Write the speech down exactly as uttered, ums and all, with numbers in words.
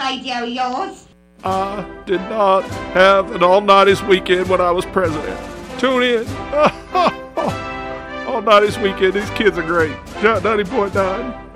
radio yours? I did not have an all-nighties weekend when I was president. Tune in. All-nighties weekend. These kids are great. ninety point nine.